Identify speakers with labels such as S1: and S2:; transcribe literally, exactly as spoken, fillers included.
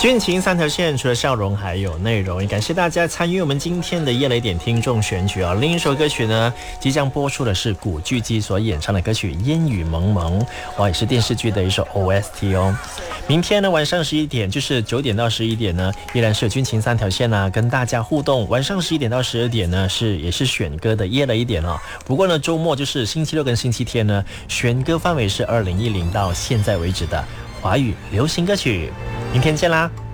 S1: 军情三条线，除了笑容还有内容，也感谢大家参与我们今天的夜雷点听众选举啊。另一首歌曲呢，即将播出的是古巨基所演唱的歌曲《烟雨蒙蒙》，哇，也是电视剧的一首 O S T 哦。明天呢晚上十一点，就是九点到十一点呢，依然是军情三条线啊，跟大家互动。晚上十一点到十二点呢，是也是选歌的夜雷一点哦。不过呢，周末就是星期六跟星期天呢，选歌范围是二零一零到现在为止的华语流行歌曲。明天见啦！